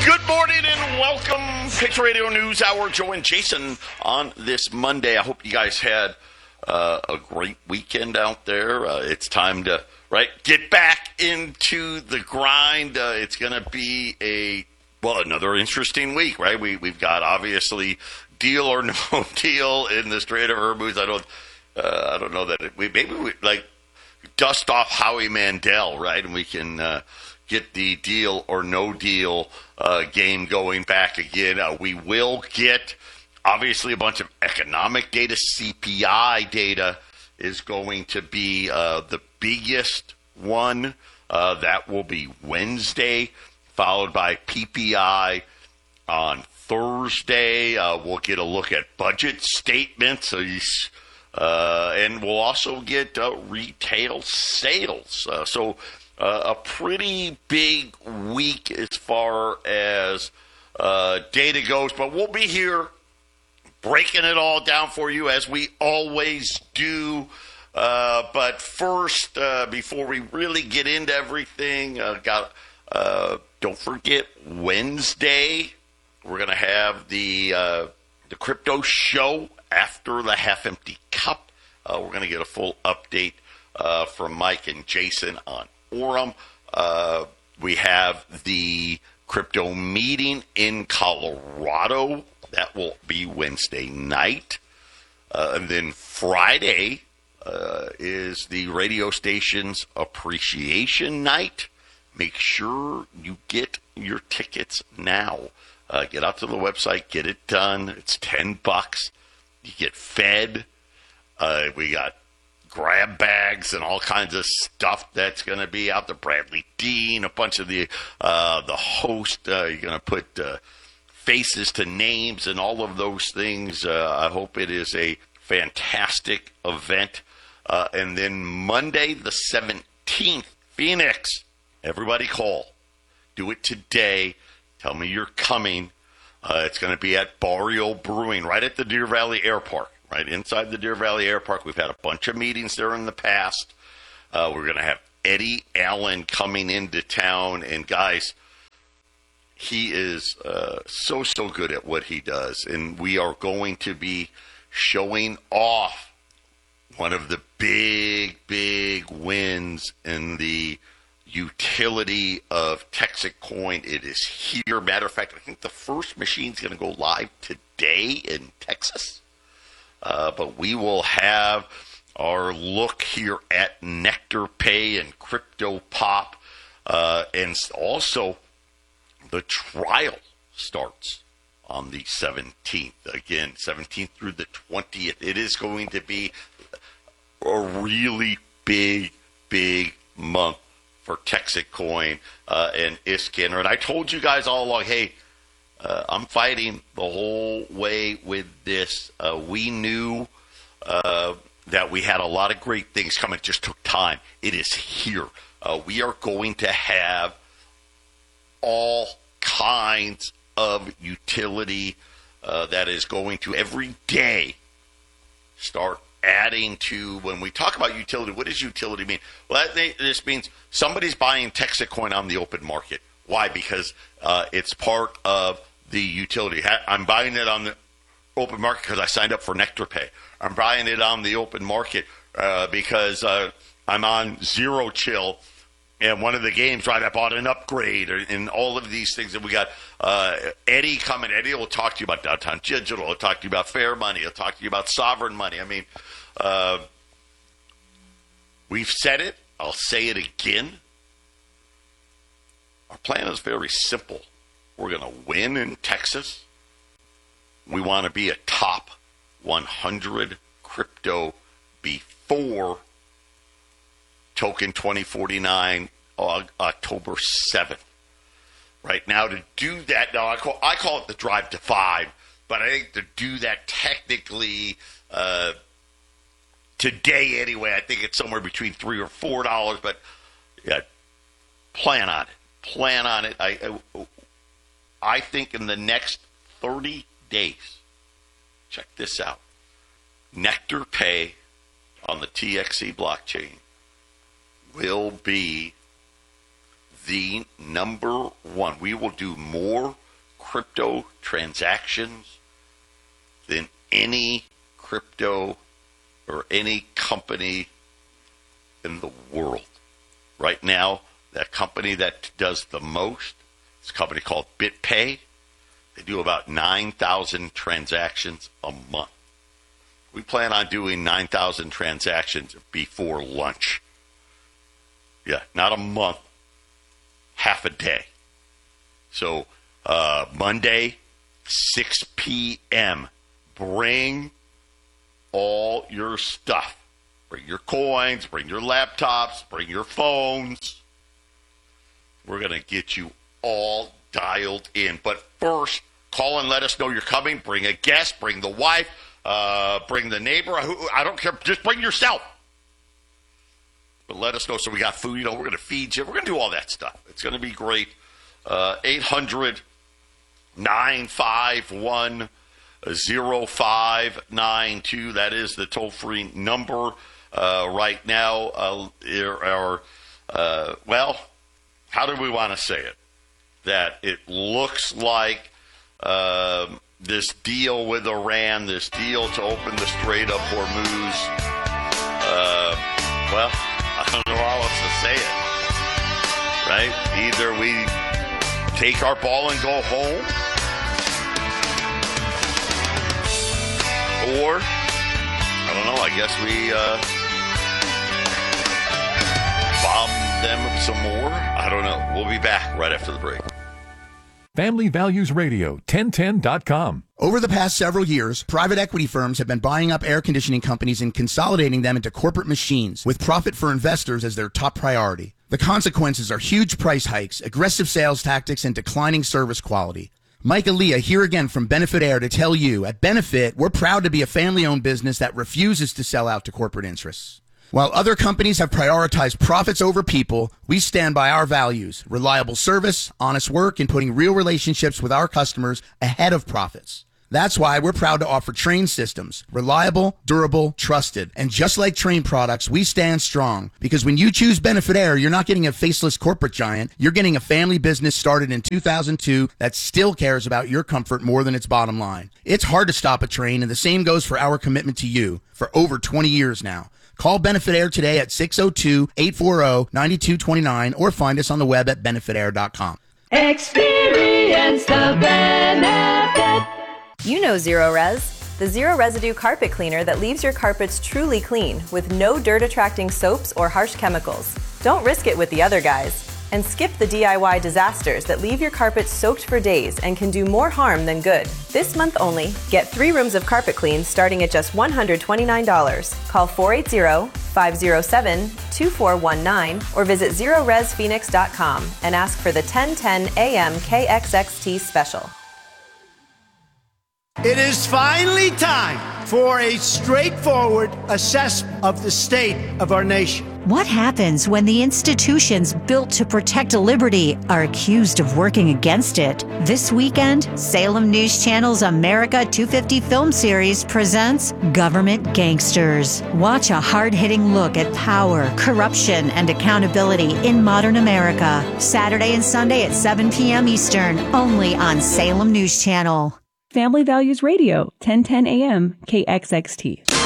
Good morning and welcome. Picture Radio News Hour. Joe and Jason on this Monday. I hope you guys had a great weekend out there. It's time to get back into the grind. It's going to be another interesting week, right? We've got obviously deal or no deal in the Strait of Hormuz. I don't know that we dust off Howie Mandel, right? And we can get the deal or no deal game going back again. We will get, obviously, a bunch of economic data. CPI data is going to be the biggest one. That will be Wednesday, followed by PPI on Thursday. We'll get a look at budget statements. And we'll also get retail sales. So a pretty big week as far as data goes. But we'll be here breaking it all down for you as we always do. But first, before we really get into everything, don't forget Wednesday, we're going to have the crypto show after the half-empty cup. We're going to get a full update from Mike and Jason on Orem. We have the crypto meeting in Colorado. That will be Wednesday night. And then Friday is the radio station's appreciation night. Make sure you get your tickets now. Get out to the website, get it done. It's $10. You get fed. We got grab bags and all kinds of stuff that's going to be out there. Bradley Dean, a bunch of the host. You're going to put faces to names and all of those things. I hope it is a fantastic event. And then Monday the 17th, Phoenix. Everybody call. Do it today. Tell me you're coming. It's going to be at Barrio Brewing, right at the Deer Valley Air Park, right inside the Deer Valley Air Park. We've had a bunch of meetings there in the past. We're going to have Eddie Allen coming into town. And, guys, he is so good at what he does. And we are going to be showing off one of the big wins in the utility of Texacoin. It is here. Matter of fact, I think the first machine's going to go live today in Texas. But we will have our look here at Nectar Pay and Crypto Pop. And also, the trial starts on the 17th. Again, 17th through the 20th. It is going to be a really big month for Texacoin and Iskander. And I told you guys all along, hey, I'm fighting the whole way with this. We knew that we had a lot of great things coming. It just took time. It is here. We are going to have all kinds of utility that is going to every day start adding to. When we talk about utility, what does utility mean? Well, this means somebody's buying Texacoin on the open market. Why? Because it's part of the utility. I'm buying it on the open market because I signed up for Nectar Pay. I'm buying it on the open market because I'm on Zero Chill. And one of the games, right, I bought an upgrade and all of these things. And we got Eddie coming. Eddie will talk to you about Downtown Digital. He'll talk to you about Fair Money. He'll talk to you about Sovereign Money. I mean, we've said it. I'll say it again. Our plan is very simple. We're going to win in Texas. We want to be a top 100 crypto before Token 2049 October 7th. Right now, to do that, now I call it the drive to 5, but I think to do that technically today anyway, I think it's somewhere between $3 or $4. But yeah, plan on it. Plan on it. I think in the next 30 days, check this out. Nectar Pay on the TXC blockchain will be the number one. We will do more crypto transactions than any crypto or any company in the world. Right now, that company that does the most is a company called BitPay. They do about 9,000 transactions a month. We plan on doing 9,000 transactions before lunch. Yeah, not a month, half a day. So Monday, 6 p.m., bring all your stuff. Bring your coins, bring your laptops, bring your phones. We're going to get you all dialed in. But first, call and let us know you're coming. Bring a guest, bring the wife, bring the neighbor. I don't care. Just bring yourself. But let us know so we got food. You know, we're going to feed you. We're going to do all that stuff. It's going to be great. 800-951-0592. That is the toll-free number. Right now, well, how do we want to say it? That it looks like this deal with Iran, this deal to open the Strait of Hormuz, well, I don't know how else to say it, right? Either we take our ball and go home, or, I don't know, I guess we bomb them some more. I don't know. We'll be back right after the break. Family Values Radio, 1010.com. Over the past several years, private equity firms have been buying up air conditioning companies and consolidating them into corporate machines, with profit for investors as their top priority. The consequences are huge price hikes, aggressive sales tactics, and declining service quality. Mike Aaliyah here again from Benefit Air to tell you, at Benefit, we're proud to be a family-owned business that refuses to sell out to corporate interests. While other companies have prioritized profits over people, we stand by our values: reliable service, honest work, and putting real relationships with our customers ahead of profits. That's why we're proud to offer Trane systems. Reliable, durable, trusted. And just like Trane products, we stand strong. Because when you choose Benefit Air, you're not getting a faceless corporate giant. You're getting a family business started in 2002 that still cares about your comfort more than its bottom line. It's hard to stop a Trane, and the same goes for our commitment to you for over 20 years now. Call Benefit Air today at 602-840-9229 or find us on the web at benefitair.com. Experience the benefit. You know Zero Res, the zero residue carpet cleaner that leaves your carpets truly clean with no dirt-attracting soaps or harsh chemicals. Don't risk it with the other guys. And skip the DIY disasters that leave your carpet soaked for days and can do more harm than good. This month only, get 3 rooms of carpet clean starting at just $129. Call 480-507-2419 or visit ZeroResPhoenix.com and ask for the 1010 AM KXXT special. It is finally time for a straightforward assessment of the state of our nation. What happens when the institutions built to protect liberty are accused of working against it? This weekend, Salem News Channel's America 250 film series presents Government Gangsters. Watch a hard-hitting look at power, corruption, and accountability in modern America. Saturday and Sunday at 7 p.m. Eastern, only on Salem News Channel. Family Values Radio, 1010 AM, KXXT.